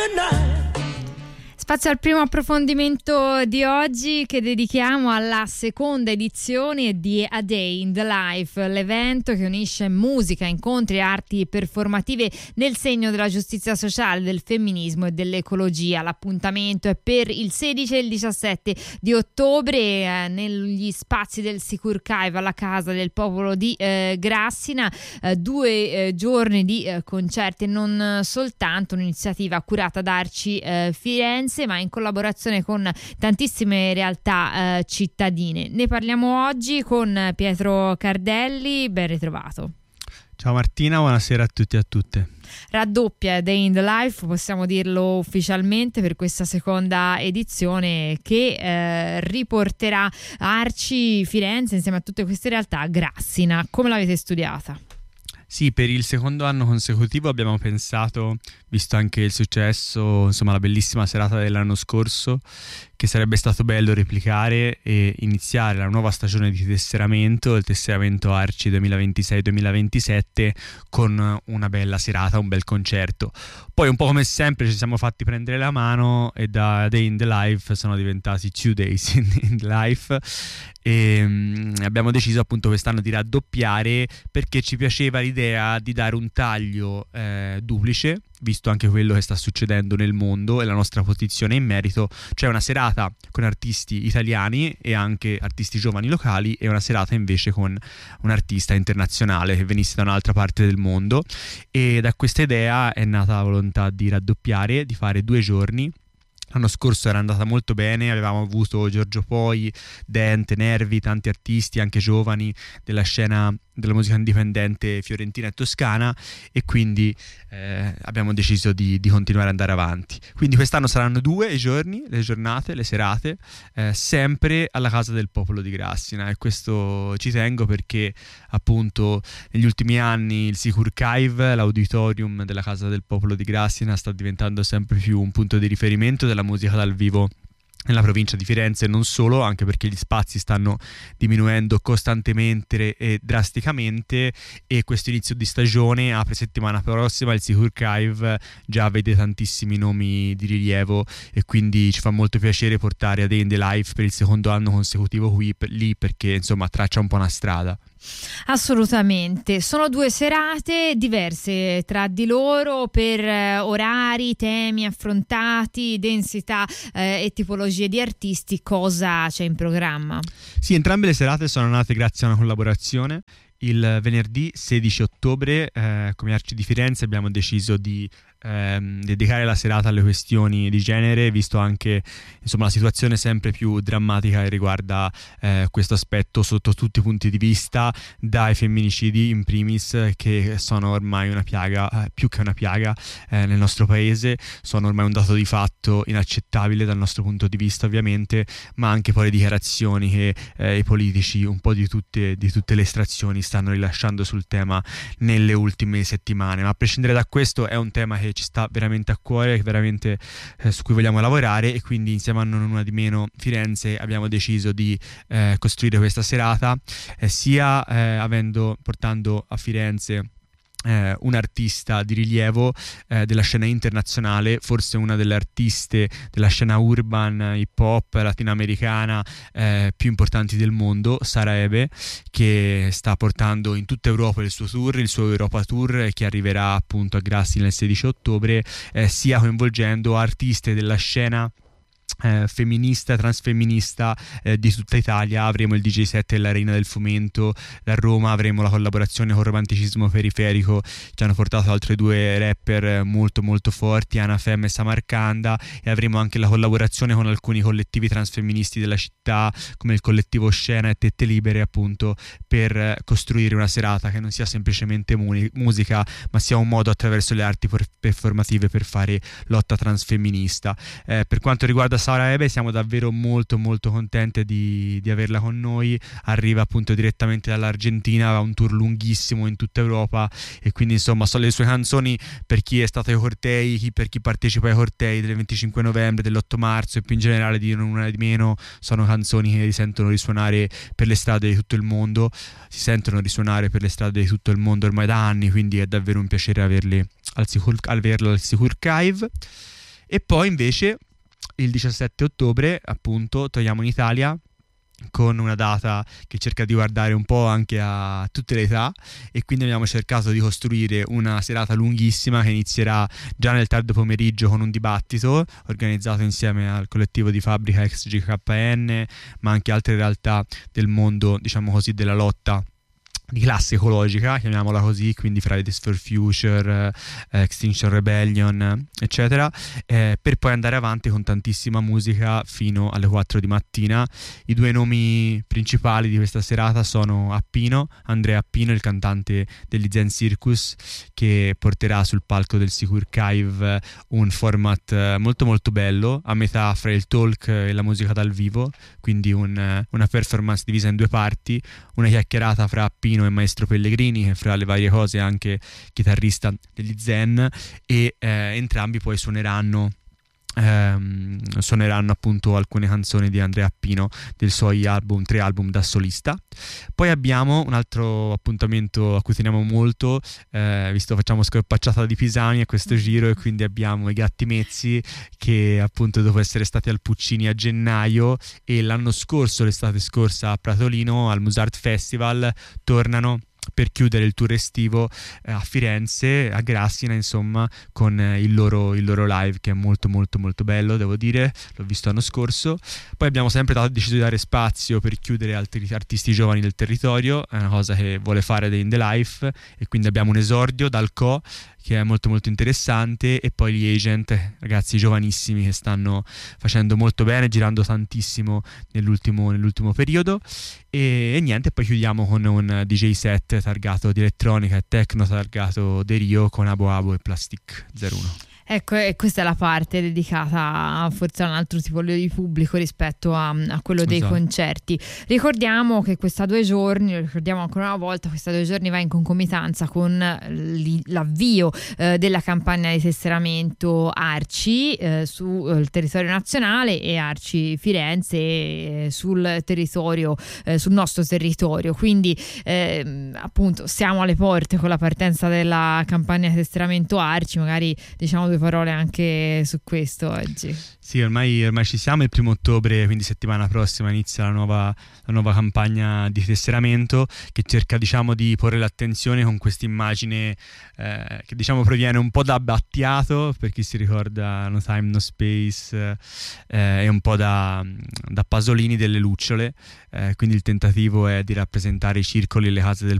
Spazio al primo approfondimento di oggi che dedichiamo alla seconda edizione di A Day in the Life, l'evento che unisce musica, incontri e arti performative nel segno della giustizia sociale, del femminismo e dell'ecologia. L'appuntamento è per il 16 e il 17 di ottobre negli spazi del Sicur Cave alla Casa del Popolo di Grassina. 2 giorni di concerti e non soltanto, un'iniziativa curata da Arci Firenze, ma in collaborazione con tantissime realtà cittadine. Ne parliamo oggi con Pietro Cardelli, ben ritrovato. Ciao Martina, buonasera a tutti e a tutte. Raddoppia Day in the Life, possiamo dirlo ufficialmente, per questa seconda edizione che riporterà Arci Firenze insieme a tutte queste realtà a Grassina. Come l'avete studiata? Sì, per il secondo anno consecutivo abbiamo pensato, visto anche il successo, insomma la bellissima serata dell'anno scorso, che sarebbe stato bello replicare e iniziare la nuova stagione di tesseramento, il tesseramento Arci 2026-2027, con una bella serata, un bel concerto. Poi un po' come sempre ci siamo fatti prendere la mano e da Day in the Life sono diventati 2 Days in the Life e abbiamo deciso appunto quest'anno di raddoppiare perché ci piaceva l'idea di dare un taglio duplice, visto anche quello che sta succedendo nel mondo e la nostra posizione in merito, cioè una serata con artisti italiani e anche artisti giovani locali e una serata invece con un artista internazionale che venisse da un'altra parte del mondo, e da questa idea è nata la volontà di raddoppiare, di fare 2 giorni. L'anno scorso era andata molto bene, avevamo avuto Giorgio Poi, Dente, Nervi, tanti artisti anche giovani della scena della musica indipendente fiorentina e toscana, e quindi abbiamo deciso di continuare ad andare avanti. Quindi quest'anno saranno 2 i giorni, le giornate, le serate, sempre alla Casa del Popolo di Grassina, e questo ci tengo perché appunto negli ultimi anni il Sicur Cave, l'auditorium della Casa del Popolo di Grassina, sta diventando sempre più un punto di riferimento della musica dal vivo nella provincia di Firenze, e non solo, anche perché gli spazi stanno diminuendo costantemente e drasticamente, e questo inizio di stagione apre settimana prossima il Sicur Cave, già vede tantissimi nomi di rilievo, e quindi ci fa molto piacere portare A Day in the Life per il secondo anno consecutivo lì, perché insomma traccia un po' una strada. Assolutamente, sono 2 serate diverse tra di loro per orari, temi affrontati, densità e tipologie di artisti. Cosa c'è in programma? Sì, entrambe le serate sono nate grazie a una collaborazione. Il venerdì 16 ottobre come Arci di Firenze abbiamo deciso di dedicare la serata alle questioni di genere, visto anche insomma la situazione sempre più drammatica che riguarda questo aspetto sotto tutti i punti di vista, dai femminicidi in primis, che sono ormai una piaga, più che una piaga nel nostro paese, sono ormai un dato di fatto inaccettabile dal nostro punto di vista ovviamente, ma anche poi le dichiarazioni che i politici un po' di tutte le estrazioni stanno rilasciando sul tema nelle ultime settimane. Ma a prescindere da questo è un tema che ci sta veramente a cuore, che veramente su cui vogliamo lavorare, e quindi insieme a Non Una di Meno Firenze abbiamo deciso di costruire questa serata, sia portando a Firenze un artista di rilievo della scena internazionale, forse una delle artiste della scena urban hip hop latinoamericana più importanti del mondo, Sara Ebe, che sta portando in tutta Europa il suo tour, il suo Europa Tour, che arriverà appunto a Grassina il 16 ottobre, sia coinvolgendo artiste della scena femminista, transfemminista di tutta Italia. Avremo il DJ set dell'Arena del Fomento da Roma, avremo la collaborazione con Romanticismo Periferico, che hanno portato altre 2 rapper molto molto forti, Ana Femme e Samarcanda, e avremo anche la collaborazione con alcuni collettivi transfemministi della città, come il collettivo Scena e Tette Libere, appunto per costruire una serata che non sia semplicemente musica, ma sia un modo attraverso le arti performative per fare lotta transfemminista. Per quanto riguarda Sara Ebe, siamo davvero molto molto contente di averla con noi. Arriva appunto direttamente dall'Argentina, ha un tour lunghissimo in tutta Europa, e quindi insomma sono le sue canzoni, per chi è stato ai cortei, per chi partecipa ai cortei del 25 novembre, dell'8 marzo e più in generale di Non Una di Meno, sono canzoni che si sentono risuonare per le strade di tutto il mondo, ormai da anni, quindi è davvero un piacere averle al Sicur Cave. E poi invece il 17 ottobre appunto torniamo in Italia con una data che cerca di guardare un po' anche a tutte le età, e quindi abbiamo cercato di costruire una serata lunghissima che inizierà già nel tardo pomeriggio con un dibattito organizzato insieme al collettivo di Fabbrica ex GKN, ma anche altre realtà del mondo, diciamo così, della lotta di classe ecologica, chiamiamola così, quindi Fridays for Future, Extinction Rebellion, eccetera, per poi andare avanti con tantissima musica fino alle 4 di mattina. I due nomi principali di questa serata sono Andrea Appino, il cantante degli Zen Circus, che porterà sul palco del Sicur Cave un format molto molto bello, a metà fra il talk e la musica dal vivo, quindi una performance divisa in due parti, una chiacchierata fra Appino e Maestro Pellegrini, che fra le varie cose è anche chitarrista degli Zen, e entrambi poi suoneranno appunto alcune canzoni di Andrea Appino del suoi tre album da solista. Poi abbiamo un altro appuntamento a cui teniamo molto, visto facciamo scorpacciata di Pisani a questo giro, e quindi abbiamo i Gatti Mezzi, che appunto dopo essere stati al Puccini a gennaio e l'anno scorso, l'estate scorsa, a Pratolino al Musart Festival, tornano per chiudere il tour estivo a Firenze, a Grassina, insomma, con il loro live, che è molto molto molto bello, devo dire, l'ho visto l'anno scorso. Poi abbiamo sempre deciso di dare spazio per chiudere altri artisti giovani del territorio, è una cosa che vuole fare Day in the Life, e quindi abbiamo un esordio dal Co, che è molto molto interessante, e poi gli Agent, ragazzi giovanissimi che stanno facendo molto bene, girando tantissimo nell'ultimo periodo, e niente, poi chiudiamo con un DJ set targato di elettronica e techno targato De Rio, con Abo Abo e Plastic 01. Ecco, e questa è la parte dedicata forse a un altro tipo di pubblico rispetto a quello dei concerti. Ricordiamo che questa 2 giorni, lo ricordiamo ancora una volta, questa 2 giorni va in concomitanza con l'avvio della campagna di tesseramento ARCI sul territorio nazionale, e ARCI Firenze sul nostro territorio. Quindi appunto siamo alle porte con la partenza della campagna di tesseramento ARCI. Magari diciamo due parole anche su questo oggi. Sì, ormai ci siamo. Il 1° ottobre, quindi settimana prossima, inizia la nuova campagna di tesseramento, che cerca, diciamo, di porre l'attenzione con questa immagine che, diciamo, proviene un po' da Battiato, per chi si ricorda No Time No Space, e un po' da Pasolini delle lucciole, quindi il tentativo è di rappresentare i circoli e le case del